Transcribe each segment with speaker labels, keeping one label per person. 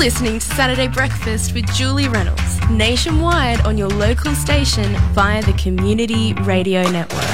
Speaker 1: listening to Saturday Breakfast with Julie Reynolds, nationwide on your local station via the Community Radio Network.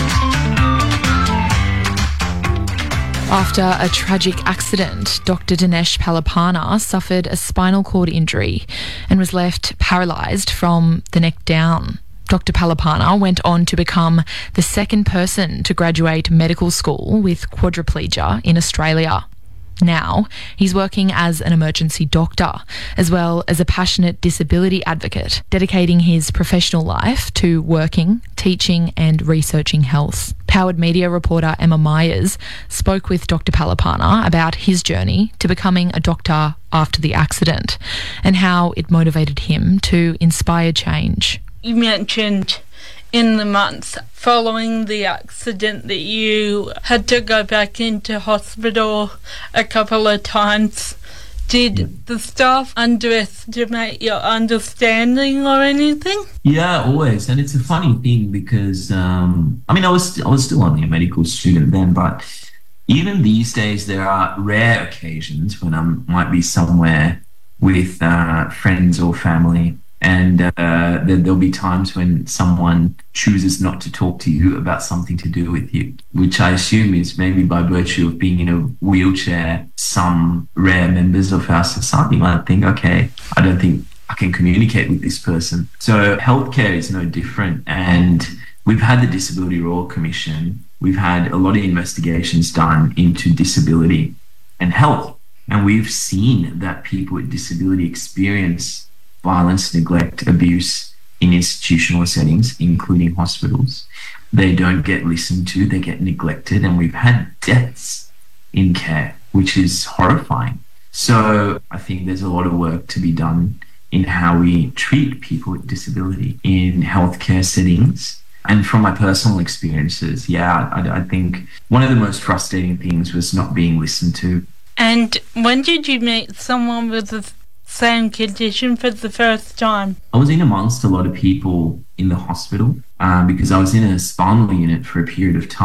Speaker 2: After a tragic accident, Dr. Dinesh Palapana suffered a spinal cord injury and was left paralysed from the neck down. Dr. Palapana went on to become the second person to graduate medical school with quadriplegia in Australia. Now, he's working as an emergency doctor, as well as a passionate disability advocate, dedicating his professional life to working, teaching and researching health. Powered Media reporter Emma Myers spoke with Dr. Palapana about his journey to becoming a doctor after the accident and how it motivated him to inspire change.
Speaker 3: You mentioned in the months following the accident that you had to go back into hospital a couple of times. Did the staff underestimate your understanding or anything?
Speaker 4: Yeah, always. And it's a funny thing because, I was still only a medical student then, but even these days there are rare occasions when I might be somewhere with friends or family, and there'll be times when someone chooses not to talk to you about something to do with you, which I assume is maybe by virtue of being in a wheelchair. Some rare members of our society might think, okay, I don't think I can communicate with this person. So healthcare is no different. And we've had the Disability Royal Commission. We've had a lot of investigations done into disability and health. And we've seen that people with disability experience violence, neglect, abuse in institutional settings, including hospitals. They don't get listened to, they get neglected, and we've had deaths in care, which is horrifying. So I think there's a lot of work to be done in how we treat people with disability in healthcare settings. And from my personal experiences, I think one of the most frustrating things was not being listened to.
Speaker 3: And when did you meet someone with the same condition for the first time?
Speaker 4: I was in amongst a lot of people in the hospital because I was in a spinal unit for a period of time.